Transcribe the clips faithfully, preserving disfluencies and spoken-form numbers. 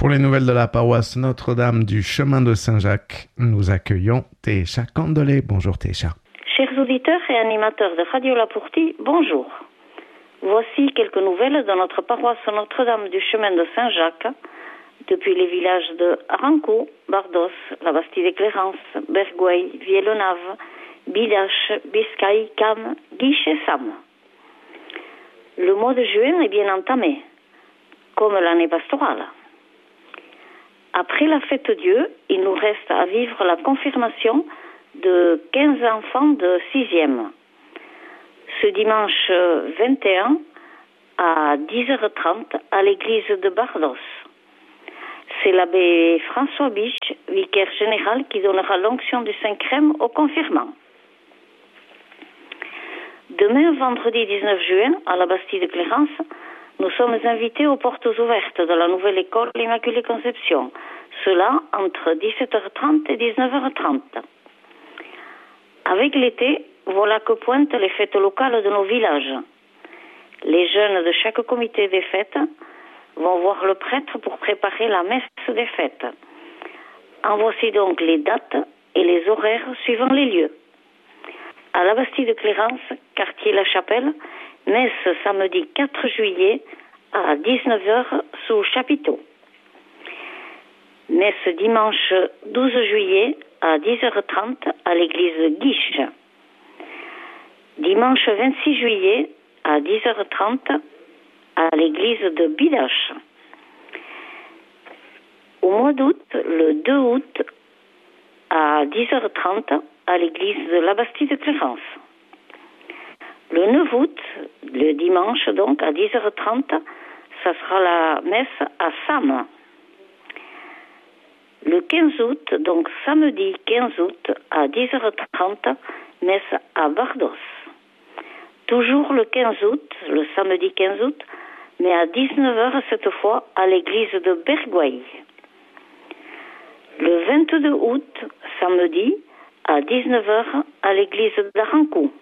Pour les nouvelles de la paroisse Notre-Dame du Chemin de Saint-Jacques, nous accueillons Técha Candelé. Bonjour Técha. Chers auditeurs et animateurs de Radio Lapourtie, bonjour. Voici quelques nouvelles de notre paroisse Notre-Dame du Chemin de Saint-Jacques, depuis les villages de Rancou, Bardos, la Bastide de Clérance, Bergouay, Viellenave, Bidache, Biscaye, Cam, Guiche et Sam. Le mois de juin est bien entamé, comme l'année pastorale. Après la fête Dieu, il nous reste à vivre la confirmation de quinze enfants de sixième. Ce dimanche vingt et un à dix heures trente à l'église de Bardos. C'est l'abbé François Biche, vicaire général, qui donnera l'onction du Saint-Crème aux confirmants. Demain, vendredi dix-neuf juin, à la Bastide de Clérance, nous sommes invités aux portes ouvertes de la nouvelle école L'Immaculée Conception. Cela entre dix-sept heures trente et dix-neuf heures trente. Avec l'été, voilà que pointent les fêtes locales de nos villages. Les jeunes de chaque comité des fêtes vont voir le prêtre pour préparer la messe des fêtes. En voici donc les dates et les horaires suivant les lieux. À la Bastide de Clérance, quartier La Chapelle, messe samedi quatre juillet à dix-neuf heures sous chapiteau. Messe dimanche douze juillet à dix heures trente à l'église Guiche. Dimanche vingt-six juillet à dix heures trente à l'église de Bidache. Au mois d'août, le deux août à dix heures trente à l'église de la Bastide de Clérance. Le neuf août, le dimanche donc, à dix heures trente, ça sera la messe à Sam. Le quinze août, donc samedi quinze août, à dix heures trente, messe à Bardos. Toujours le quinze août, le samedi quinze août, mais à dix-neuf heures cette fois, à l'église de Bergouay. Le vingt-deux août, samedi, à dix-neuf heures, à l'église de Rancou.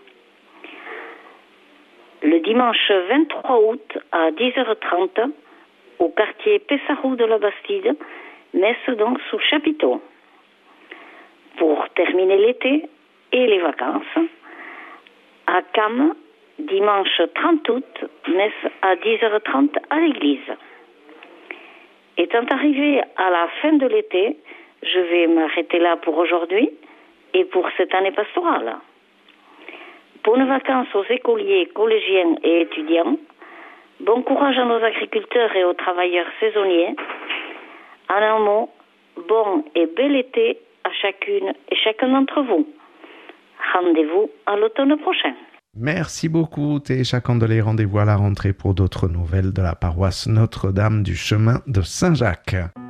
Le dimanche vingt-trois août à dix heures trente, au quartier Pessarou de la Bastide, messe donc sous chapiteau. Pour terminer l'été et les vacances, à Cam, dimanche trente août, messe à dix heures trente à l'église. Étant arrivé à la fin de l'été, je vais m'arrêter là pour aujourd'hui et pour cette année pastorale. Bonnes vacances aux écoliers, collégiens et étudiants. Bon courage à nos agriculteurs et aux travailleurs saisonniers. En un mot, bon et bel été à chacune et chacun d'entre vous. Rendez-vous à l'automne prochain. Merci beaucoup Técha Candelé. Rendez-vous à la rentrée pour d'autres nouvelles de la paroisse Notre-Dame du Chemin de Saint-Jacques.